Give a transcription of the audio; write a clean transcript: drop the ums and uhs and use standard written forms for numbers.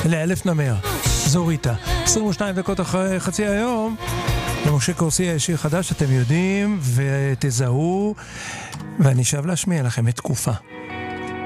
לאלף נמר. זו ריטה. 22 דקות אחרי חצי היום. למשה קורסי יש שיר חדש, אתם יודעים, ותזהו, ואני שב להשמיע לכם את תקופה.